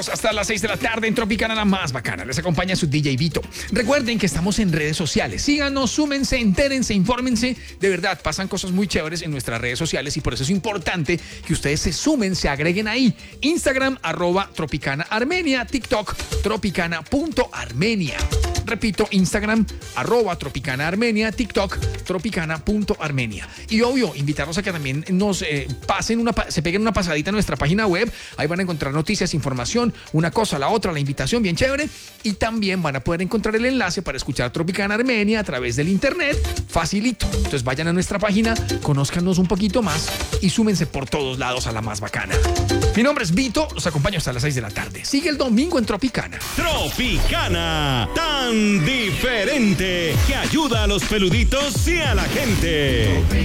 Bienvenidos hasta las 6 de la tarde en Tropicana, la más bacana. Les acompaña su DJ Vito. Recuerden que estamos en redes sociales. Síganos, súmense, entérense, infórmense. De verdad, pasan cosas muy chéveres en nuestras redes sociales y por eso es importante que ustedes se sumen, se agreguen ahí. Instagram, @TropicanaArmenia. TikTok, tropicana.armenia. Repito, Instagram, @TropicanaArmenia. TikTok, tropicana.armenia. Y obvio, invitarlos a que también nos se peguen una pasadita a nuestra página web. Ahí van a encontrar noticias, información, una cosa, la otra, la invitación bien chévere. Y también van a poder encontrar el enlace para escuchar Tropicana Armenia a través del internet. Facilito. Entonces vayan a nuestra página, conózcanos un poquito más y súmense por todos lados a la más bacana. Mi nombre es Vito, los acompaño hasta las 6 de la tarde. Sigue el domingo en Tropicana. Tropicana, tan diferente que ayuda a los peluditos y a la gente.